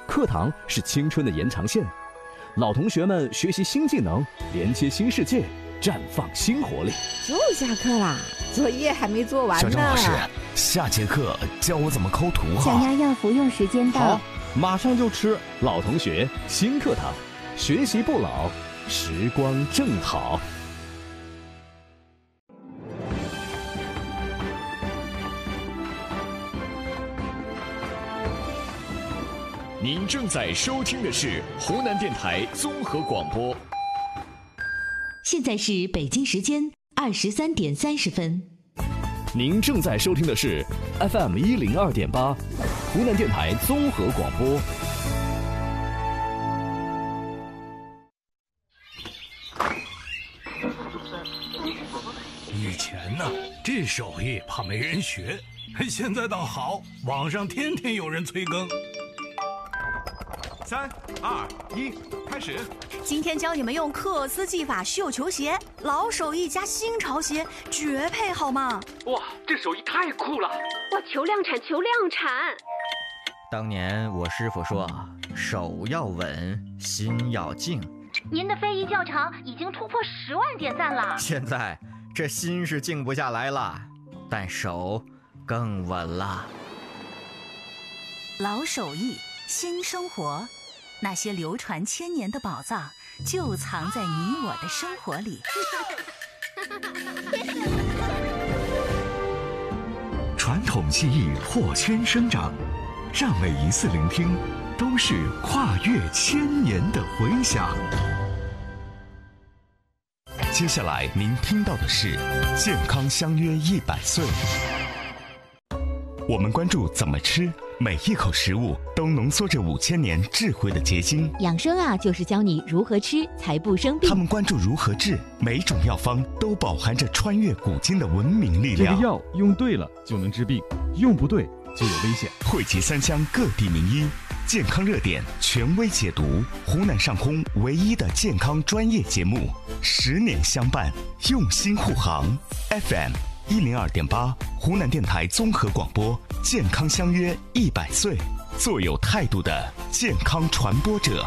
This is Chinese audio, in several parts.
课堂是青春的延长线，老同学们学习新技能，连接新世界，绽放新活力。 就下课啦，作业还没做完呢。 小郑老师，下节课教我怎么抠图哈。 小丫要服用时间到。 好，马上就吃。老同学，新课堂，学习不老，时光正好。 您正在收听的是湖南电台综合广播。 现在是北京时间23:30。 您正在收听的是 FM 102.8，湖南电台综合广播。 以前呢，这手艺怕没人学，现在倒好，网上天天有人催更。 3、2、1，开始！ 今天教你们用克斯技法绣球鞋，老手艺加新潮鞋，绝配好吗？ 哇，这手艺太酷了！ 哇，求量产，求量产！ 当年我师傅说，手要稳，心要静。 您的非遗教场已经突破10万点赞了。 现在这心是静不下来了，但手更稳了。 老手艺，新生活，那些流传千年的宝藏就藏在你我的生活里。 传统技艺破圈生长，让每一次聆听都是跨越千年的回响。 接下来您听到的是健康相约100岁。我们关注怎么吃，每一口食物都浓缩着5000年智慧的结晶。 养生啊，就是教你如何吃才不生病。 他们关注如何治，每种药方都饱含着穿越古今的文明力量。 这个药用对了就能治病，用不对就有危险。 汇集3湘各地名医，健康热点权威解读，湖南上空唯一的健康专业节目，10年相伴，用心护航。FM 102.8，湖南电台综合广播，健康相约100岁，做有态度的健康传播者。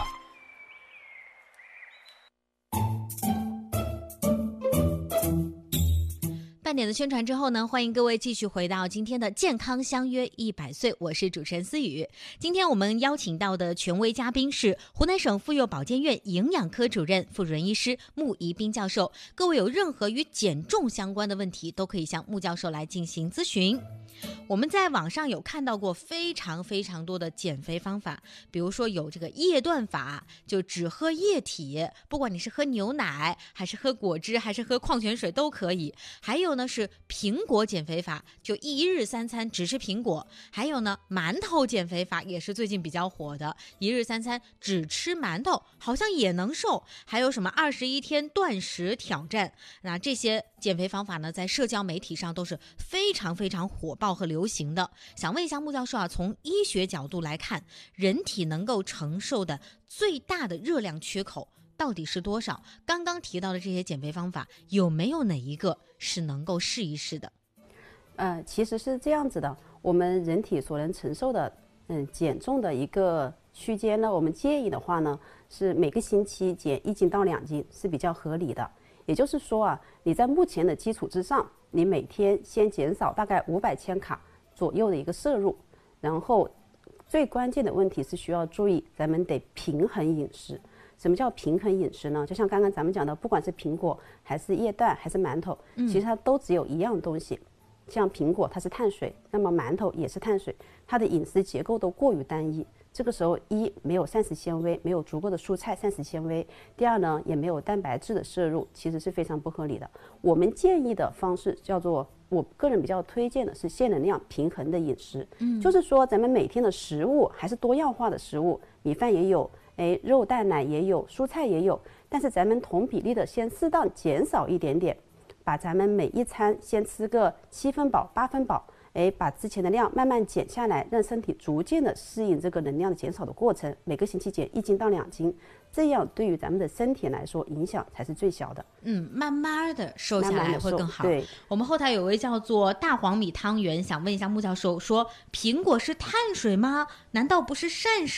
半点的宣传之后呢，欢迎各位继续回到今天的健康相约100岁，我是主持人思雨。今天我们邀请到的权威嘉宾是湖南省妇幼保健院营养科主任、副主任医师穆宜斌教授。各位有任何与减重相关的问题，都可以向穆教授来进行咨询。我们在网上有看到过非常多的减肥方法，比如说有这个液断法，就只喝液体，不管你是喝牛奶还是喝果汁还是喝矿泉水都可以。还有呢是苹果减肥法，就1日3餐只吃苹果。还有呢馒头减肥法也是最近比较火的，1日3餐只吃馒头，好像也能瘦。还有什么21天断食挑战，那这些减肥方法呢，在社交媒体上都是非常火爆和流行的。想问一下穆教授啊，从医学角度来看，人体能够承受的最大的热量缺口到底是多少？刚刚提到的这些减肥方法，有没有哪一个是能够试一试的？ 其实是这样子的，我们人体所能承受的减重的一个区间呢，我们建议的话呢，是每个星期减1斤到2斤是比较合理的。也就是说啊，你在目前的基础之上，你每天先减少大概500千卡左右的一个摄入，然后最关键的问题是需要注意，咱们得平衡饮食。什么叫平衡饮食呢？就像刚刚咱们讲的，不管是苹果还是液蛋还是馒头，其实它都只有一样东西。像苹果它是碳水，那么馒头也是碳水，它的饮食结构都过于单一。这个时候，一没有膳食纤维，没有足够的蔬菜膳食纤维；第二呢，也没有蛋白质的摄入，其实是非常不合理的。我们建议的方式叫做，我个人比较推荐的是限能量平衡的饮食，就是说咱们每天的食物还是多样化的食物，米饭也有，肉蛋奶也有，蔬菜也有，但是咱们同比例的先适当减少一点点，把咱们每一餐先吃个7分饱、8分饱。把之前的量慢慢减下来，让身体逐渐的适应这个能量的减少的过程，每个星期减1斤到2斤，这样对于咱们的身体来说影响才是最小的。 慢慢的瘦下来会更好。 对， 我们后台有位叫做大黄米汤圆，想问一下穆教授，说苹果是碳水吗？难道不是膳食